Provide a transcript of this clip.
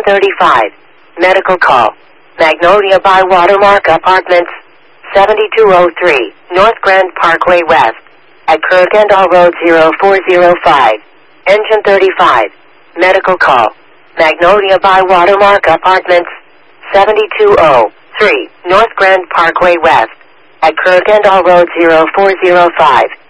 35. Medical call. Magnolia by Watermark Apartments, 7203, North Grand Parkway West, at Kirkendall Road 0405. Engine 35. Medical call. Magnolia by Watermark Apartments, 7203, North Grand Parkway West, at Kirkendall Road 0405.